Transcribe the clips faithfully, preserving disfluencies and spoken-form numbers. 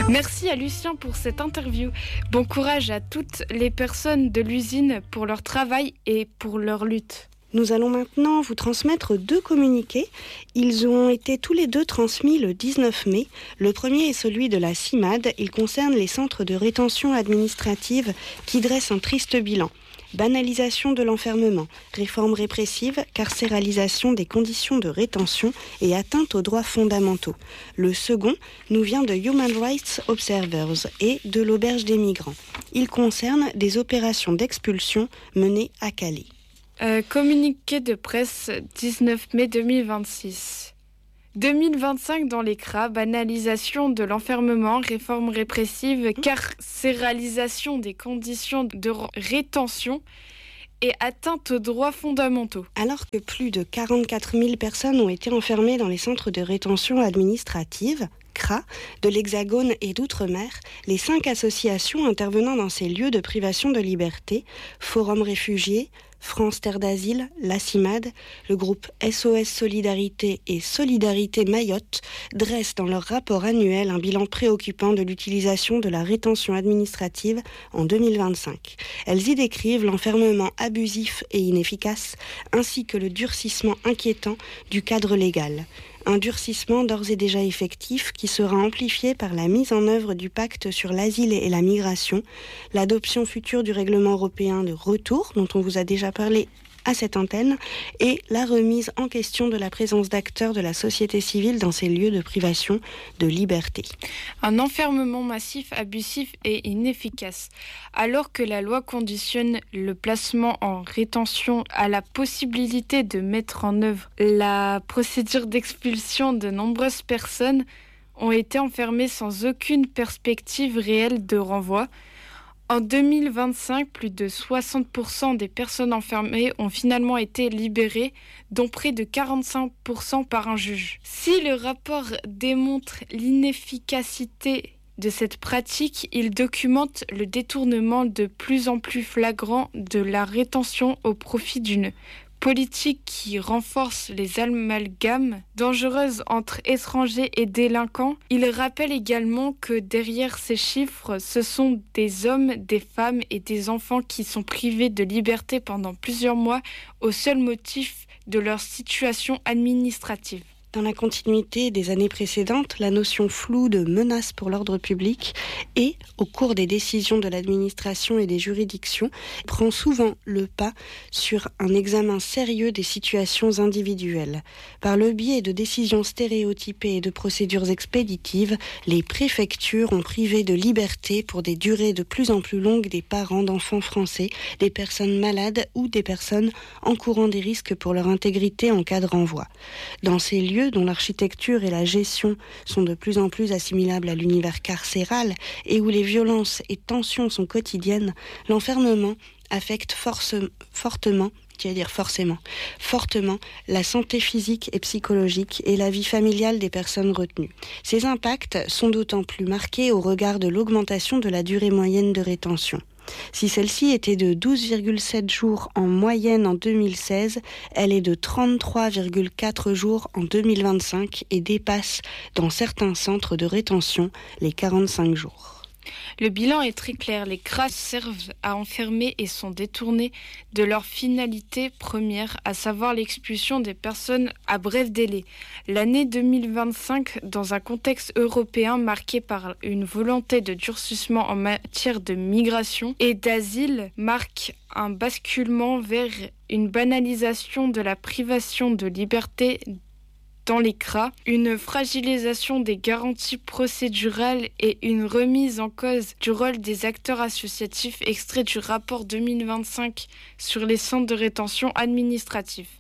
Merci à Lucien pour cette interview. Bon courage à toutes les personnes de l'usine pour leur travail et pour leur lutte. Nous allons maintenant vous transmettre deux communiqués. Ils ont été tous les deux transmis le dix-neuf mai. Le premier est celui de la CIMAD. Il concerne les centres de rétention administrative qui dressent un triste bilan. Banalisation de l'enfermement, réforme répressive, carcéralisation des conditions de rétention et atteinte aux droits fondamentaux. Le second nous vient de Human Rights Observers et de l'Auberge des migrants. Il concerne des opérations d'expulsion menées à Calais. Euh, communiqué de presse dix-neuf mai deux mille vingt-six. deux mille vingt-cinq dans les C R A, banalisation de l'enfermement, réforme répressive, carcéralisation des conditions de rétention et atteinte aux droits fondamentaux. Alors que plus de quarante-quatre mille personnes ont été enfermées dans les centres de rétention administrative, C R A, de l'Hexagone et d'Outre-mer, les cinq associations intervenant dans ces lieux de privation de liberté, Forum Réfugiés, France Terre d'Asile, la CIMAD, le groupe S O S Solidarité et Solidarité Mayotte dressent dans leur rapport annuel un bilan préoccupant de l'utilisation de la rétention administrative en deux mille vingt-cinq. Elles y décrivent l'enfermement abusif et inefficace, ainsi que le durcissement inquiétant du cadre légal. Un durcissement d'ores et déjà effectif qui sera amplifié par la mise en œuvre du pacte sur l'asile et la migration, l'adoption future du règlement européen de retour, dont on vous a déjà parlé à cette antenne, et la remise en question de la présence d'acteurs de la société civile dans ces lieux de privation de liberté. Un enfermement massif, abusif et inefficace. Alors que la loi conditionne le placement en rétention à la possibilité de mettre en œuvre la procédure d'expulsion, de nombreuses personnes ont été enfermées sans aucune perspective réelle de renvoi. En deux mille vingt-cinq, plus de soixante pour cent des personnes enfermées ont finalement été libérées, dont près de quarante-cinq pour cent par un juge. Si le rapport démontre l'inefficacité de cette pratique, il documente le détournement de plus en plus flagrant de la rétention au profit d'une politique qui renforce les amalgames dangereuses entre étrangers et délinquants. Il rappelle également que derrière ces chiffres, ce sont des hommes, des femmes et des enfants qui sont privés de liberté pendant plusieurs mois au seul motif de leur situation administrative. Dans la continuité des années précédentes, la notion floue de menace pour l'ordre public et, au cours des décisions de l'administration et des juridictions, prend souvent le pas sur un examen sérieux des situations individuelles. Par le biais de décisions stéréotypées et de procédures expéditives, les préfectures ont privé de liberté pour des durées de plus en plus longues des parents d'enfants français, des personnes malades ou des personnes encourant des risques pour leur intégrité en cas de renvoi. Dans ces lieux, dont l'architecture et la gestion sont de plus en plus assimilables à l'univers carcéral et où les violences et tensions sont quotidiennes, l'enfermement affecte force, fortement, tu vas dire forcément, fortement la santé physique et psychologique et la vie familiale des personnes retenues. Ces impacts sont d'autant plus marqués au regard de l'augmentation de la durée moyenne de rétention. Si celle-ci était de douze virgule sept jours en moyenne en deux mille seize, elle est de trente-trois virgule quatre jours en deux mille vingt-cinq et dépasse dans certains centres de rétention les quarante-cinq jours. Le bilan est très clair. Les C R A servent à enfermer et sont détournés de leur finalité première, à savoir l'expulsion des personnes à bref délai. L'année deux mille vingt-cinq, dans un contexte européen marqué par une volonté de durcissement en matière de migration et d'asile, marque un basculement vers une banalisation de la privation de liberté dans les C R A, une fragilisation des garanties procédurales et une remise en cause du rôle des acteurs associatifs, extrait du rapport deux mille vingt-cinq sur les centres de rétention administratifs.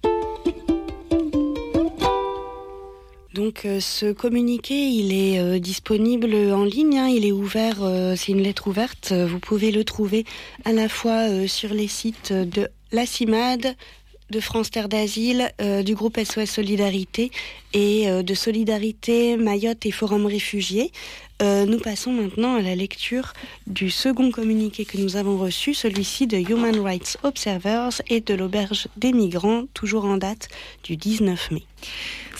Donc euh, ce communiqué, il est euh, disponible en ligne, hein, il est ouvert, euh, c'est une lettre ouverte, vous pouvez le trouver à la fois euh, sur les sites de la CIMAD, de France Terre d'Asile, euh, du groupe S O S Solidarité et euh, de Solidarité Mayotte et Forum Réfugiés. Euh, nous passons maintenant à la lecture du second communiqué que nous avons reçu, celui-ci de Human Rights Observers et de l'Auberge des migrants, toujours en date du dix-neuf mai.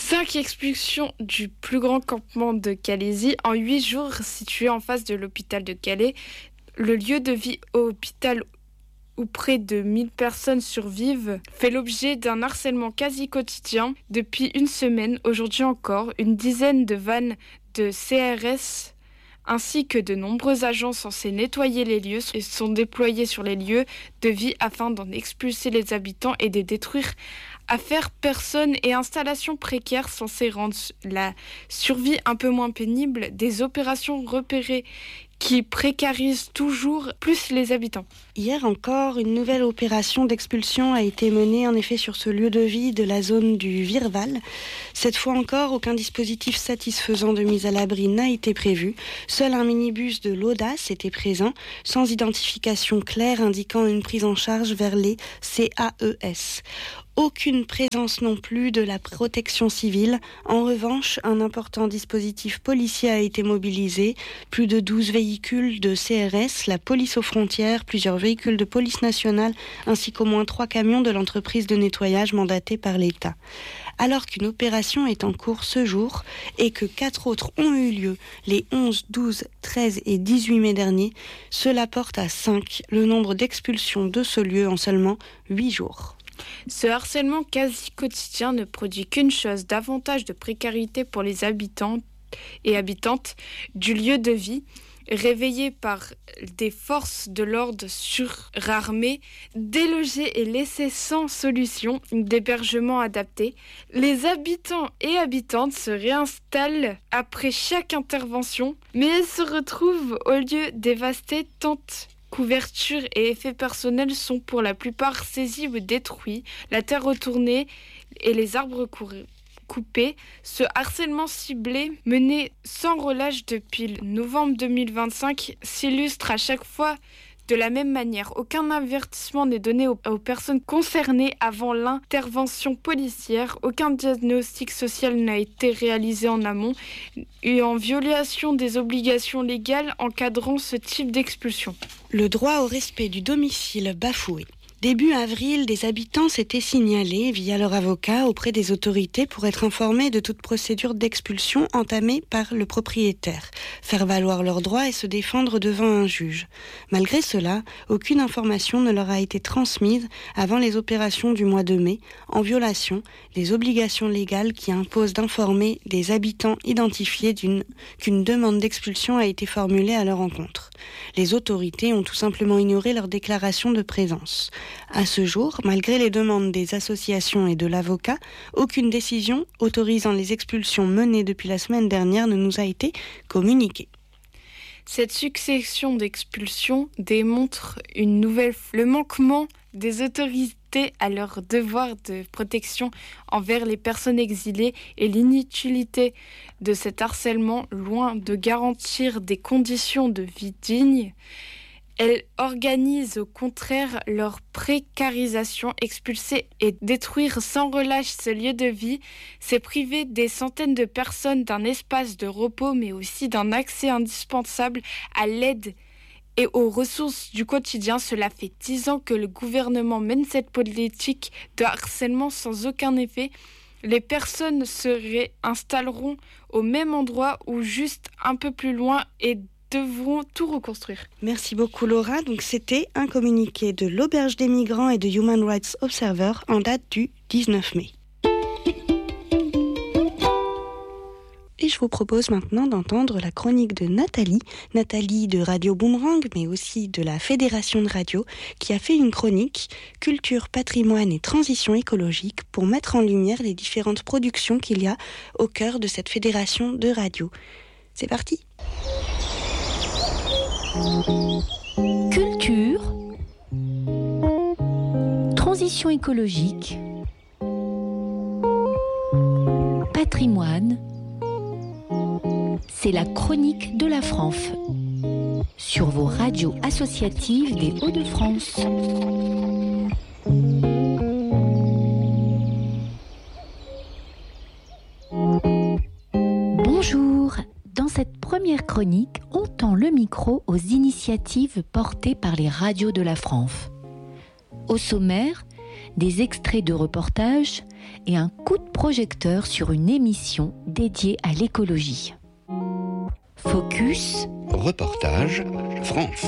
Cinq expulsions du plus grand campement de Calaisie en huit jours, situé en face de l'hôpital de Calais. Le lieu de vie hôpital où près de mille personnes survivent fait l'objet d'un harcèlement quasi quotidien depuis une semaine. Aujourd'hui encore, une dizaine de vannes de C R S ainsi que de nombreux agents censés nettoyer les lieux sont déployés sur les lieux de vie afin d'en expulser les habitants et de détruire affaires, personnes et installations précaires censées rendre la survie un peu moins pénible, des opérations repérées qui précarisent toujours plus les habitants. Hier encore, une nouvelle opération d'expulsion a été menée en effet sur ce lieu de vie de la zone du Virval. Cette fois encore, aucun dispositif satisfaisant de mise à l'abri n'a été prévu. Seul un minibus de l'Audace était présent, sans identification claire indiquant une prise en charge vers les C A E S. Aucune présence non plus de la protection civile. En revanche, un important dispositif policier a été mobilisé. Plus de douze véhicules de C R S, la police aux frontières, plusieurs véhicules de police nationale, ainsi qu'au moins trois camions de l'entreprise de nettoyage mandatée par l'État. Alors qu'une opération est en cours ce jour et que quatre autres ont eu lieu les onze, douze, treize et dix-huit mai dernier, cela porte à cinq le nombre d'expulsions de ce lieu en seulement huit jours. Ce harcèlement quasi quotidien ne produit qu'une chose, davantage de précarité pour les habitants et habitantes du lieu de vie, réveillés par des forces de l'ordre surarmées, délogés et laissés sans solution d'hébergement adapté. Les habitants et habitantes se réinstallent après chaque intervention, mais elles se retrouvent au lieu dévasté, tentes couverture et effets personnels sont pour la plupart saisis ou détruits, la terre retournée et les arbres coupés. Ce harcèlement ciblé, mené sans relâche depuis novembre deux mille vingt-cinq, s'illustre à chaque fois de la même manière. Aucun avertissement n'est donné aux, aux personnes concernées avant l'intervention policière. Aucun diagnostic social n'a été réalisé en amont et en violation des obligations légales encadrant ce type d'expulsion. Le droit au respect du domicile bafoué. Début avril, des habitants s'étaient signalés via leur avocat auprès des autorités pour être informés de toute procédure d'expulsion entamée par le propriétaire, faire valoir leurs droits et se défendre devant un juge. Malgré cela, aucune information ne leur a été transmise avant les opérations du mois de mai, en violation des obligations légales qui imposent d'informer des habitants identifiés d'une, qu'une demande d'expulsion a été formulée à leur encontre. Les autorités ont tout simplement ignoré leur déclaration de présence. À ce jour, malgré les demandes des associations et de l'avocat, aucune décision autorisant les expulsions menées depuis la semaine dernière ne nous a été communiquée. Cette succession d'expulsions démontre une nouvelle fois le manquement des autorités à leur devoir de protection envers les personnes exilées et l'inutilité de cet harcèlement, loin de garantir des conditions de vie dignes. Elles organisent au contraire leur précarisation. Expulser et détruire sans relâche ce lieu de vie, c'est priver des centaines de personnes d'un espace de repos, mais aussi d'un accès indispensable à l'aide et aux ressources du quotidien. Cela fait dix ans que le gouvernement mène cette politique de harcèlement sans aucun effet. Les personnes se réinstalleront au même endroit ou juste un peu plus loin et devront tout reconstruire. Merci beaucoup Laura. Donc c'était un communiqué de l'Auberge des Migrants et de Human Rights Observer en date du dix-neuf mai. Et je vous propose maintenant d'entendre la chronique de Nathalie, Nathalie de Radio Boomerang, mais aussi de la Fédération de Radio, qui a fait une chronique Culture, patrimoine et transition écologique pour mettre en lumière les différentes productions qu'il y a au cœur de cette fédération de radio. C'est parti. Culture, transition écologique, patrimoine, c'est la chronique de la F R A N F sur vos radios associatives des Hauts-de-France. Bonjour. Dans cette première chronique, on tend le micro aux initiatives portées par les radios de la F R A N F. Au sommaire, des extraits de reportages, et un coup de projecteur sur une émission dédiée à l'écologie. Focus. Reportage France.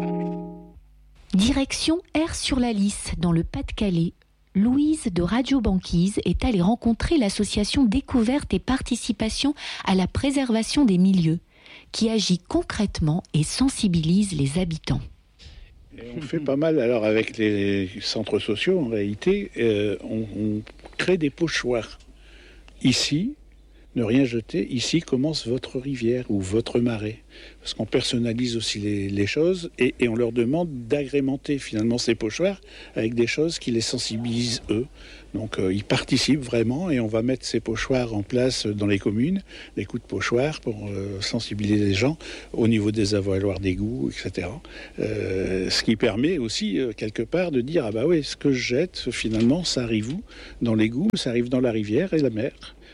Direction Aire sur la Lys, dans le Pas-de-Calais. Louise de Radio Banquise est allée rencontrer l'association Découverte et Participation à la préservation des milieux, qui agit concrètement et sensibilise les habitants. Et on fait pas mal, alors avec les centres sociaux, en réalité, euh, on, on crée des pochoirs. Ici, ne rien jeter, ici commence votre rivière ou votre marais. Parce qu'on personnalise aussi les, les choses et, et on leur demande d'agrémenter finalement ces pochoirs avec des choses qui les sensibilisent eux. Donc euh, ils participent vraiment et on va mettre ces pochoirs en place dans les communes, des coups de pochoirs pour euh, sensibiliser les gens au niveau des avaloirs d'égouts, et cetera. Euh, ce qui permet aussi euh, quelque part de dire, ah bah oui, ce que je jette finalement ça arrive où ? Dans l'égout, ça arrive dans la rivière et la mer.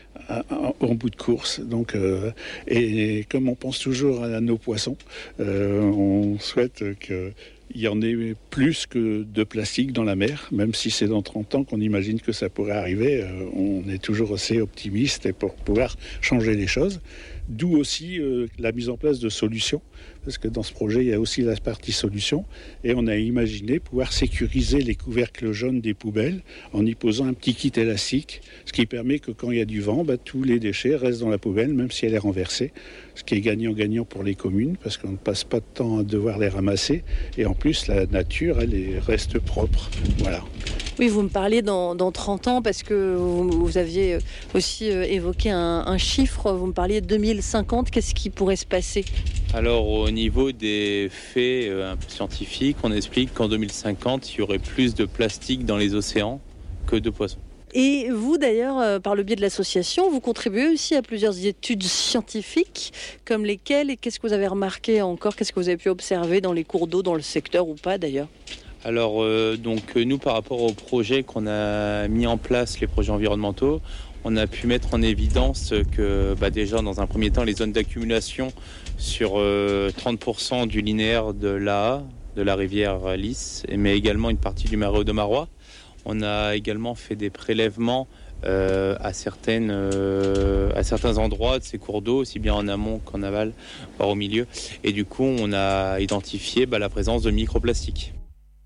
En bout de course. Donc, euh, et comme on pense toujours à nos poissons, euh, on souhaite qu'il y en ait plus que de plastique dans la mer, même si c'est dans trente ans qu'on imagine que ça pourrait arriver. Euh, on est toujours assez optimiste pour pouvoir changer les choses. D'où aussi euh, la mise en place de solutions, parce que dans ce projet, il y a aussi la partie solution, et on a imaginé pouvoir sécuriser les couvercles jaunes des poubelles en y posant un petit kit élastique, ce qui permet que quand il y a du vent, bah, tous les déchets restent dans la poubelle, même si elle est renversée, ce qui est gagnant-gagnant pour les communes, parce qu'on ne passe pas de temps à devoir les ramasser, et en plus, la nature, elle est, reste propre. Voilà. Oui, vous me parliez dans, dans trente ans, parce que vous, vous aviez aussi évoqué un, un chiffre, vous me parliez de deux mille cinquante, qu'est-ce qui pourrait se passer ? Alors au niveau des faits euh, un peu scientifiques, on explique qu'en deux mille cinquante, il y aurait plus de plastique dans les océans que de poissons. Et vous d'ailleurs, euh, par le biais de l'association, vous contribuez aussi à plusieurs études scientifiques, comme lesquelles, et qu'est-ce que vous avez remarqué encore, qu'est-ce que vous avez pu observer dans les cours d'eau, dans le secteur ou pas d'ailleurs ? Alors euh, donc nous, par rapport aux projets qu'on a mis en place, les projets environnementaux, on a pu mettre en évidence que bah déjà dans un premier temps les zones d'accumulation sur euh, trente pour cent du linéaire de l'A A, de la rivière Lys, mais également une partie du marais Audomarois. On a également fait des prélèvements euh, à, certaines, euh, à certains endroits de ces cours d'eau, aussi bien en amont qu'en aval, voire au milieu. Et du coup, on a identifié bah, la présence de microplastiques.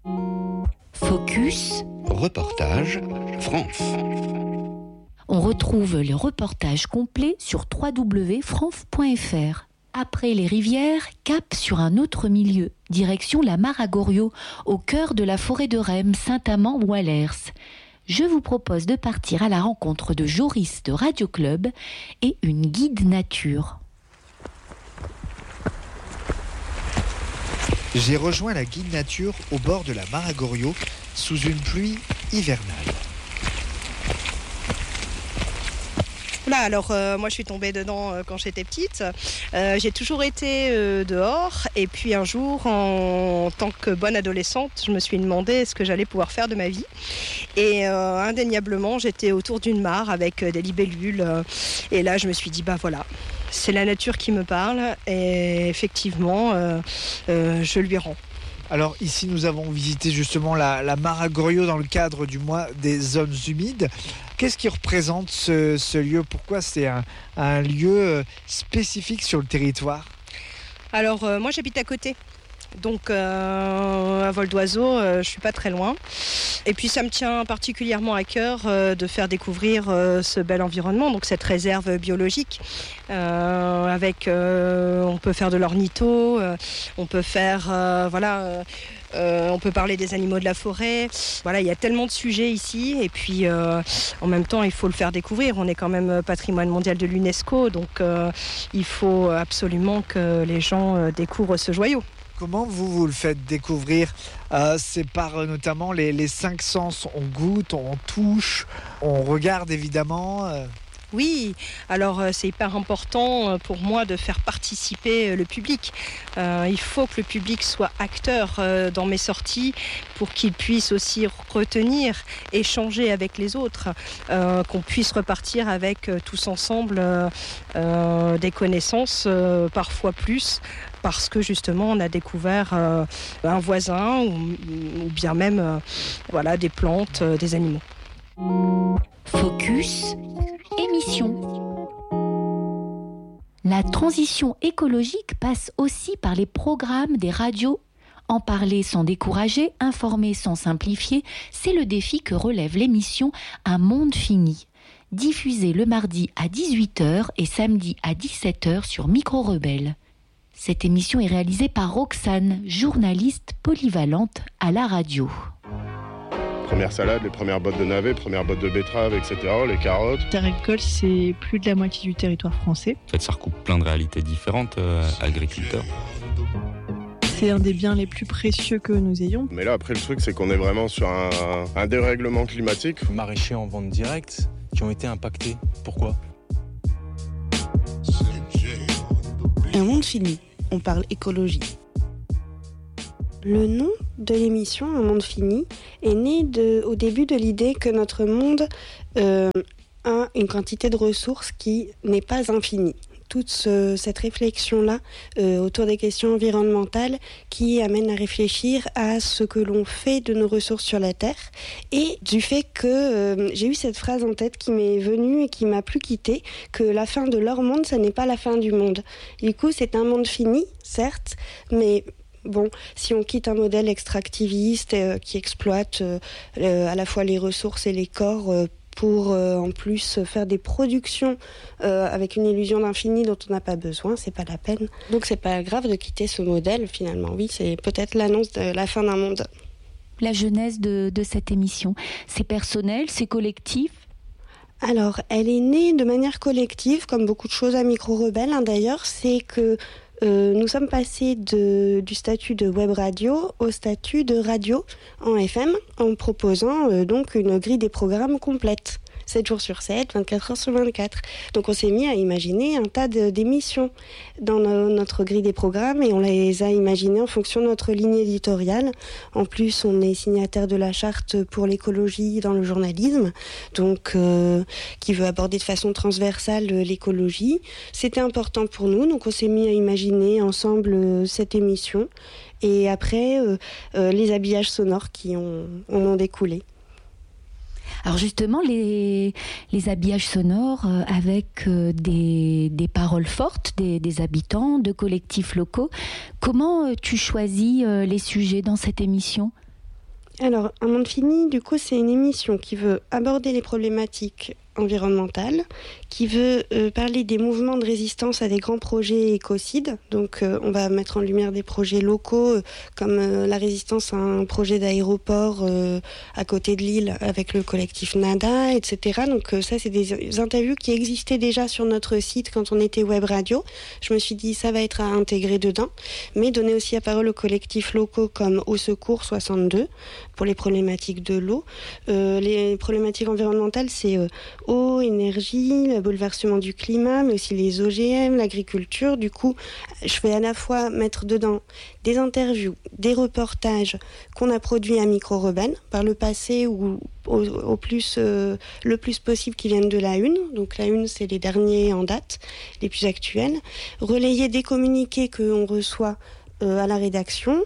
Focus. Reportage France. On retrouve le reportage complet sur w w w point franf point f r. Après les rivières, cap sur un autre milieu, direction la Mare à Goriot, au cœur de la forêt de Rhêmes, Saint-Amand ou Allers. Je vous propose de partir à la rencontre de Joris de Radio Club et une guide nature. J'ai rejoint la guide nature au bord de la Mare à Goriot sous une pluie hivernale. Là, alors euh, moi je suis tombée dedans euh, quand j'étais petite. Euh, j'ai toujours été euh, dehors et puis un jour, en, en tant que bonne adolescente, je me suis demandé ce que j'allais pouvoir faire de ma vie. Et euh, indéniablement, j'étais autour d'une mare avec euh, des libellules. Euh, et là, je me suis dit, bah voilà, c'est la nature qui me parle et effectivement, euh, euh, je lui rends. Alors ici, nous avons visité justement la, la Mare à Goriot dans le cadre du mois des zones humides. Qu'est-ce qui représente ce, ce lieu ? Pourquoi c'est un, un lieu spécifique sur le territoire ? Alors euh, moi j'habite à côté, donc euh, à vol d'oiseau, euh, je ne suis pas très loin. Et puis ça me tient particulièrement à cœur euh, de faire découvrir euh, ce bel environnement, donc cette réserve biologique. Euh, avec, euh, on peut faire de l'ornitho, euh, on peut faire, euh, voilà, euh, euh, on peut parler des animaux de la forêt. Voilà, il y a tellement de sujets ici, et puis euh, en même temps, il faut le faire découvrir. On est quand même patrimoine mondial de l'UNESCO, donc euh, il faut absolument que les gens euh, découvrent ce joyau. Comment vous, vous le faites découvrir ? euh, C'est par euh, notamment les, les cinq sens. On goûte, on touche, on regarde évidemment. Euh... Oui, alors euh, c'est hyper important euh, pour moi de faire participer euh, le public. Euh, il faut que le public soit acteur euh, dans mes sorties pour qu'il puisse aussi retenir, échanger avec les autres, euh, qu'on puisse repartir avec euh, tous ensemble euh, euh, des connaissances, euh, parfois plus, parce que justement on a découvert euh, un voisin ou, ou bien même euh, voilà, des plantes, euh, des animaux. Focus, émission. La transition écologique passe aussi par les programmes des radios. En parler sans décourager, informer sans simplifier, c'est le défi que relève l'émission Un monde fini. Diffusée le mardi à dix-huit heures et samedi à dix-sept heures sur Micro Rebelle. Cette émission est réalisée par Roxane, journaliste polyvalente à la radio. Première salade, les premières bottes de navets, premières bottes de betteraves, et cetera, les carottes. Terre agricole, c'est plus de la moitié du territoire français. En fait, ça recoupe plein de réalités différentes, euh, agriculteurs. C'est un des biens les plus précieux que nous ayons. Mais là, après, le truc, c'est qu'on est vraiment sur un, un dérèglement climatique. Maraîchers en vente directe qui ont été impactés. Pourquoi ? Un monde fini. On parle écologie. Le nom de l'émission Un monde fini est né de, au début de l'idée que notre monde euh, a une quantité de ressources qui n'est pas infinie. Toute ce, cette réflexion-là euh, autour des questions environnementales qui amène à réfléchir à ce que l'on fait de nos ressources sur la Terre et du fait que euh, j'ai eu cette phrase en tête qui m'est venue et qui m'a plus quittée, que la fin de leur monde, ça n'est pas la fin du monde. Du coup, c'est un monde fini, certes, mais bon, si on quitte un modèle extractiviste euh, qui exploite euh, euh, à la fois les ressources et les corps euh, pour euh, en plus faire des productions euh, avec une illusion d'infini dont on n'a pas besoin, c'est pas la peine. Donc c'est pas grave de quitter ce modèle finalement. Oui, c'est peut-être l'annonce de la fin d'un monde. La genèse de, de cette émission, c'est personnel, c'est collectif ? Alors, elle est née de manière collective, comme beaucoup de choses à Micro Rebelle, hein, d'ailleurs, c'est que Euh, nous sommes passés de, du statut de web radio au statut de radio en F M en proposant euh, donc une grille des programmes complète. sept jours sur sept, vingt-quatre heures sur vingt-quatre. Donc on s'est mis à imaginer un tas de, d'émissions dans no, notre grille des programmes et on les a imaginées en fonction de notre ligne éditoriale. En plus, on est signataire de la charte pour l'écologie dans le journalisme, donc euh, qui veut aborder de façon transversale l'écologie. C'était important pour nous, donc on s'est mis à imaginer ensemble euh, cette émission et après euh, euh, les habillages sonores qui ont, en ont découlé. Alors justement, les, les habillages sonores euh, avec euh, des, des paroles fortes des, des habitants, de collectifs locaux, comment euh, tu choisis euh, les sujets dans cette émission ? Alors, Un monde fini, du coup, c'est une émission qui veut aborder les problématiques environnementales, qui veut euh, parler des mouvements de résistance à des grands projets écocides. Donc, euh, on va mettre en lumière des projets locaux, euh, comme euh, la résistance à un projet d'aéroport euh, à côté de Lille avec le collectif Nada, et cetera. Donc, euh, ça, c'est des interviews qui existaient déjà sur notre site quand on était web radio. Je me suis dit, ça va être à intégrer dedans, mais donner aussi la parole aux collectifs locaux comme Au Secours soixante-deux, pour les problématiques de l'eau. Euh, les problématiques environnementales, c'est euh, eau, énergie, le bouleversement du climat, mais aussi les O G M, l'agriculture. Du coup, je vais à la fois mettre dedans des interviews, des reportages qu'on a produits à Micro Rebelle par le passé ou au, au plus, euh, le plus possible qui viennent de la Une. Donc la Une, c'est les derniers en date, les plus actuels. Relayer des communiqués qu'on reçoit euh, à la rédaction.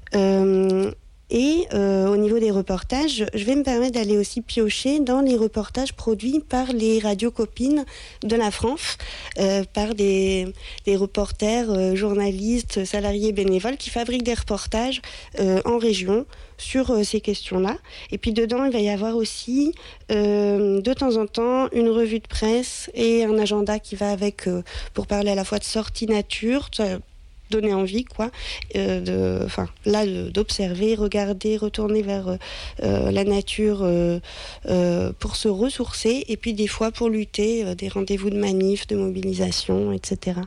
Euh, Et euh, au niveau des reportages, je vais me permettre d'aller aussi piocher dans les reportages produits par les radios copines de la France, euh, par des, des reporters, euh, journalistes, salariés, bénévoles qui fabriquent des reportages euh, en région sur euh, ces questions-là. Et puis dedans, il va y avoir aussi euh, de temps en temps une revue de presse et un agenda qui va avec euh, pour parler à la fois de sorties nature, donner envie, quoi, euh, de, enfin, là, de, d'observer, regarder, retourner vers euh, la nature euh, euh, pour se ressourcer, et puis des fois pour lutter, euh, des rendez-vous de manifs, de mobilisation, et cetera.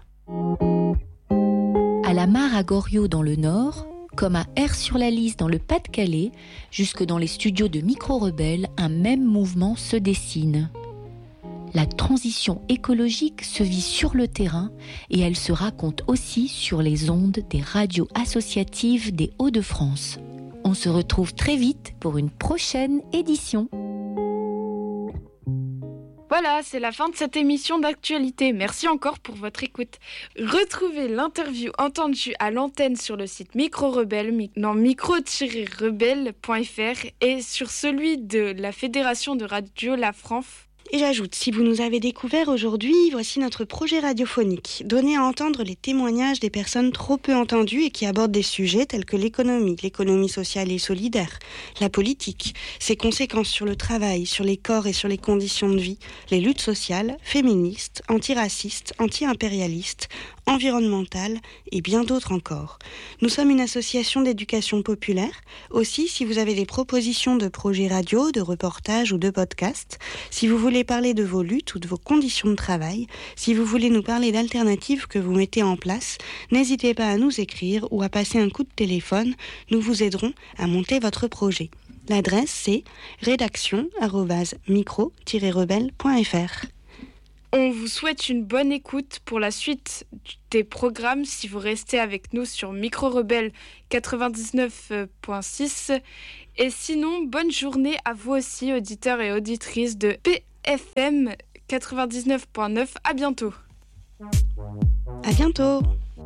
À la mare à Goriot dans le Nord, comme à Aire-sur-la-Lys dans le Pas-de-Calais, jusque dans les studios de Micro Rebelle, un même mouvement se dessine. La transition écologique se vit sur le terrain et elle se raconte aussi sur les ondes des radios associatives des Hauts-de-France. On se retrouve très vite pour une prochaine édition. Voilà, c'est la fin de cette émission d'actualité. Merci encore pour votre écoute. Retrouvez l'interview entendue à l'antenne sur le site Micro Rebelle, mi- non, micro tiret rebelle point f r et sur celui de la Fédération de Radio La France. Et j'ajoute, si vous nous avez découvert aujourd'hui, voici notre projet radiophonique. Donner à entendre les témoignages des personnes trop peu entendues et qui abordent des sujets tels que l'économie, l'économie sociale et solidaire, la politique, ses conséquences sur le travail, sur les corps et sur les conditions de vie, les luttes sociales, féministes, antiracistes, anti-impérialistes, environnementales et bien d'autres encore. Nous sommes une association d'éducation populaire. Aussi, si vous avez des propositions de projets radio, de reportages ou de podcasts, si vous voulez parler de vos luttes ou de vos conditions de travail, si vous voulez nous parler d'alternatives que vous mettez en place, n'hésitez pas à nous écrire ou à passer un coup de téléphone. Nous vous aiderons à monter votre projet. L'adresse c'est rédaction arobase micro tiret rebelle point f r. On vous souhaite une bonne écoute pour la suite des programmes si vous restez avec nous sur Micro Rebelle quatre-vingt-dix-neuf point six. Et sinon, bonne journée à vous aussi, auditeurs et auditrices de P F M quatre-vingt-dix-neuf point neuf. À bientôt. À bientôt.